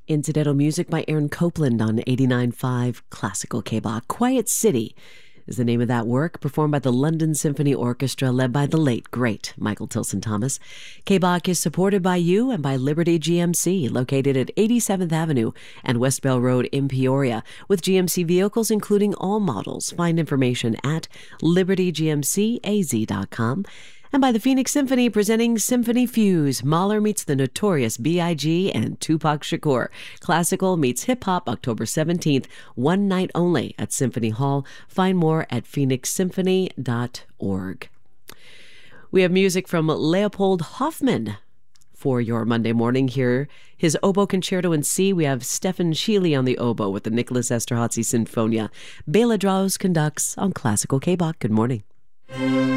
Incidental music by Aaron Copland on 89.5 Classical K-Bach. Quiet City is the name of that work, performed by the London Symphony Orchestra, led by the late, great Michael Tilson Thomas. K-Bach is supported by you and by Liberty GMC, located at 87th Avenue and West Bell Road in Peoria, with GMC vehicles including all models. Find information at libertygmcaz.com. And by the Phoenix Symphony, presenting Symphony Fuse. Mahler meets the Notorious B.I.G. and Tupac Shakur. Classical meets hip-hop, October 17th, one night only at Symphony Hall. Find more at phoenixsymphony.org. We have music from Leopold Hoffman for your Monday morning here. His Oboe Concerto in C. We have Stefan Sheely on the oboe with the Nicholas Esterhazy Sinfonia. Bela Draws conducts on Classical K-Bach. Good morning.